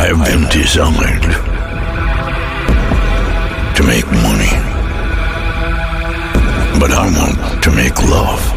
I've been designed to make money, but I want to make love.